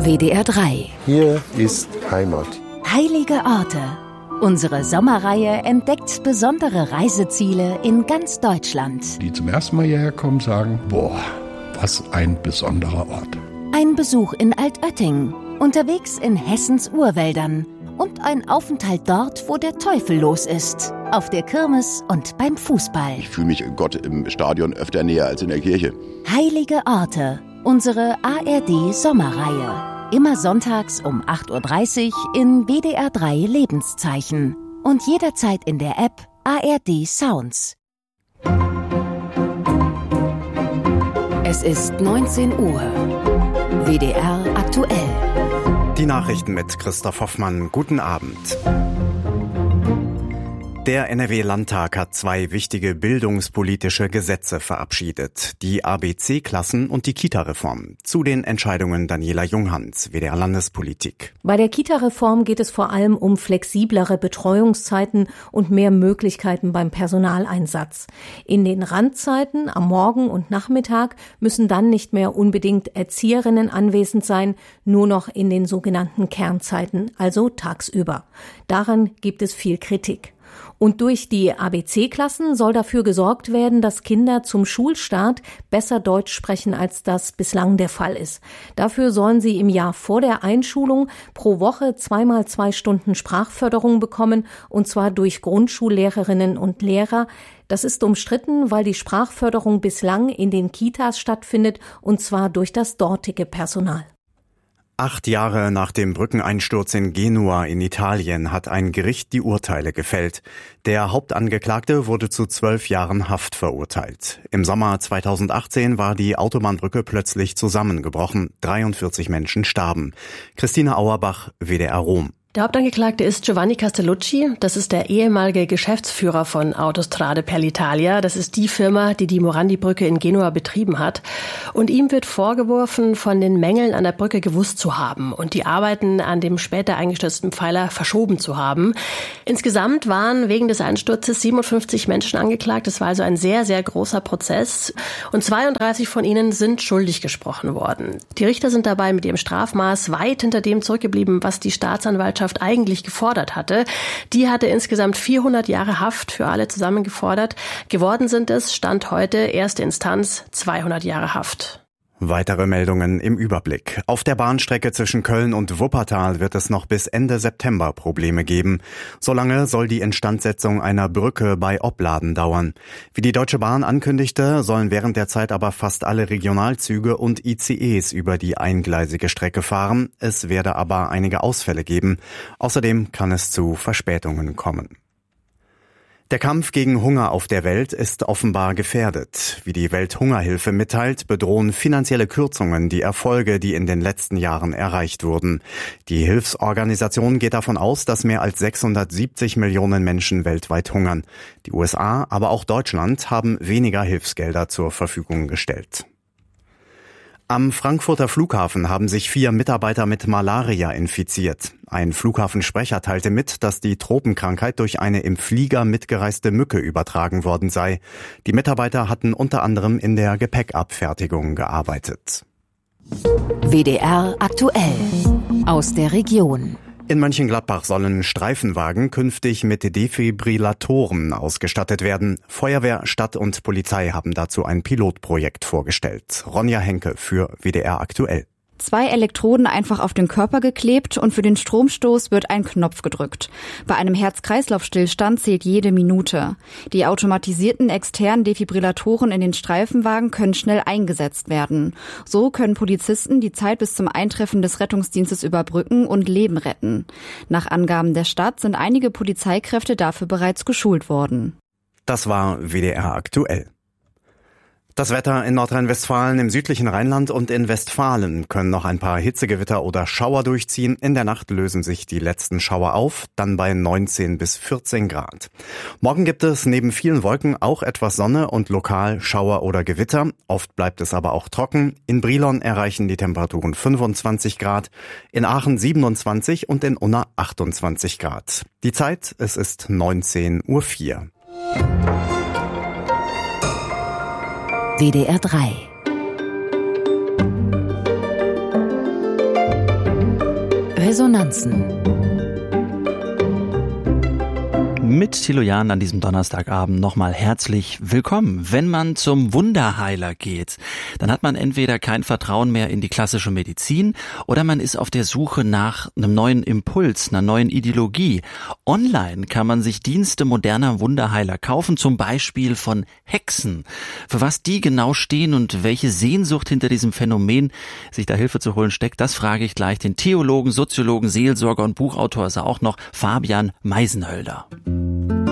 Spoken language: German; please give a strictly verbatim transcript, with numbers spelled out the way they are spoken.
W D R drei. Hier ist Heimat. Heilige Orte. Unsere Sommerreihe entdeckt besondere Reiseziele in ganz Deutschland. Die zum ersten Mal hierher kommen, sagen, boah, was ein besonderer Ort. Ein Besuch in Altötting, unterwegs in Hessens Urwäldern und ein Aufenthalt dort, wo der Teufel los ist, auf der Kirmes und beim Fußball. Ich fühle mich Gott im Stadion öfter näher als in der Kirche. Heilige Orte, unsere A R D-Sommerreihe. Immer sonntags um acht Uhr dreißig in W D R drei Lebenszeichen und jederzeit in der App A R D Sounds. Es ist neunzehn Uhr. W D R aktuell. Die Nachrichten mit Christoph Hoffmann. Guten Abend. Der N R W-Landtag hat zwei wichtige bildungspolitische Gesetze verabschiedet. Die A B C-Klassen und die Kita-Reform. Zu den Entscheidungen Daniela Junghans, W D R Landespolitik. Bei der Kita-Reform geht es vor allem um flexiblere Betreuungszeiten und mehr Möglichkeiten beim Personaleinsatz. In den Randzeiten am Morgen und Nachmittag müssen dann nicht mehr unbedingt Erzieherinnen anwesend sein, nur noch in den sogenannten Kernzeiten, also tagsüber. Daran gibt es viel Kritik. Und durch die A B C-Klassen soll dafür gesorgt werden, dass Kinder zum Schulstart besser Deutsch sprechen, als das bislang der Fall ist. Dafür sollen sie im Jahr vor der Einschulung pro Woche zweimal zwei Stunden Sprachförderung bekommen, und zwar durch Grundschullehrerinnen und Lehrer. Das ist umstritten, weil die Sprachförderung bislang in den Kitas stattfindet, und zwar durch das dortige Personal. Acht Jahre nach dem Brückeneinsturz in Genua in Italien hat ein Gericht die Urteile gefällt. Der Hauptangeklagte wurde zu zwölf Jahren Haft verurteilt. Im Sommer zweitausendachtzehn war die Autobahnbrücke plötzlich zusammengebrochen. dreiundvierzig Menschen starben. Christina Auerbach, W D R Rom. Der Hauptangeklagte ist Giovanni Castellucci. Das ist der ehemalige Geschäftsführer von Autostrade per l'Italia. Das ist die Firma, die die Morandi-Brücke in Genua betrieben hat. Und ihm wird vorgeworfen, von den Mängeln an der Brücke gewusst zu haben und die Arbeiten an dem später eingestürzten Pfeiler verschoben zu haben. Insgesamt waren wegen des Einsturzes siebenundfünfzig Menschen angeklagt. Das war also ein sehr, sehr großer Prozess. Und zweiunddreißig von ihnen sind schuldig gesprochen worden. Die Richter sind dabei mit ihrem Strafmaß weit hinter dem zurückgeblieben, was die Staatsanwaltschaft eigentlich gefordert hatte. Die hatte insgesamt vierhundert Jahre Haft für alle zusammen gefordert. Geworden sind es, Stand heute, erste Instanz, zweihundert Jahre Haft. Weitere Meldungen im Überblick. Auf der Bahnstrecke zwischen Köln und Wuppertal wird es noch bis Ende September Probleme geben. Solange soll die Instandsetzung einer Brücke bei Opladen dauern. Wie die Deutsche Bahn ankündigte, sollen während der Zeit aber fast alle Regionalzüge und I C Es über die eingleisige Strecke fahren. Es werde aber einige Ausfälle geben. Außerdem kann es zu Verspätungen kommen. Der Kampf gegen Hunger auf der Welt ist offenbar gefährdet. Wie die Welthungerhilfe mitteilt, bedrohen finanzielle Kürzungen die Erfolge, die in den letzten Jahren erreicht wurden. Die Hilfsorganisation geht davon aus, dass mehr als sechshundertsiebzig Millionen Menschen weltweit hungern. Die U S A, aber auch Deutschland haben weniger Hilfsgelder zur Verfügung gestellt. Am Frankfurter Flughafen haben sich vier Mitarbeiter mit Malaria infiziert. Ein Flughafensprecher teilte mit, dass die Tropenkrankheit durch eine im Flieger mitgereiste Mücke übertragen worden sei. Die Mitarbeiter hatten unter anderem in der Gepäckabfertigung gearbeitet. W D R aktuell. Aus der Region. In Mönchengladbach sollen Streifenwagen künftig mit Defibrillatoren ausgestattet werden. Feuerwehr, Stadt und Polizei haben dazu ein Pilotprojekt vorgestellt. Ronja Henke für W D R aktuell. Zwei Elektroden einfach auf den Körper geklebt und für den Stromstoß wird ein Knopf gedrückt. Bei einem Herz-Kreislauf-Stillstand zählt jede Minute. Die automatisierten externen Defibrillatoren in den Streifenwagen können schnell eingesetzt werden. So können Polizisten die Zeit bis zum Eintreffen des Rettungsdienstes überbrücken und Leben retten. Nach Angaben der Stadt sind einige Polizeikräfte dafür bereits geschult worden. Das war W D R aktuell. Das Wetter in Nordrhein-Westfalen, im südlichen Rheinland und in Westfalen können noch ein paar Hitzegewitter oder Schauer durchziehen. In der Nacht lösen sich die letzten Schauer auf, dann bei neunzehn bis vierzehn Grad. Morgen gibt es neben vielen Wolken auch etwas Sonne und lokal Schauer oder Gewitter. Oft bleibt es aber auch trocken. In Brilon erreichen die Temperaturen fünfundzwanzig Grad, in Aachen siebenundzwanzig und in Unna achtundzwanzig Grad. Die Zeit, es ist neunzehn Uhr vier. W D R drei. Resonanzen. Mit Thilo Jahn an diesem Donnerstagabend nochmal herzlich willkommen. Wenn man zum Wunderheiler geht, dann hat man entweder kein Vertrauen mehr in die klassische Medizin oder man ist auf der Suche nach einem neuen Impuls, einer neuen Ideologie. Online kann man sich Dienste moderner Wunderheiler kaufen, zum Beispiel von Hexen. Für was die genau stehen und welche Sehnsucht hinter diesem Phänomen sich da Hilfe zu holen steckt, das frage ich gleich den Theologen, Soziologen, Seelsorger und Buchautor ist er auch noch, Fabian Meisenhölder.